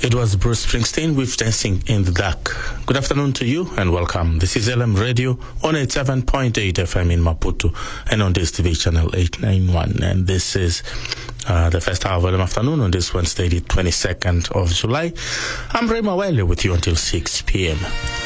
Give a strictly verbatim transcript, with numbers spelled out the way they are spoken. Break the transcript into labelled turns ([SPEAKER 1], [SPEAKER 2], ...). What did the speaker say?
[SPEAKER 1] It was Bruce Springsteen with Dancing in the Dark. Good afternoon to you and welcome. This is L M Radio on eighty-seven point eight F M in Maputo and on this T V channel eight ninety-one. And this is uh, the first hour of L M Afternoon on this Wednesday, the twenty-second of July. I'm Ray Mawele with you until six p.m.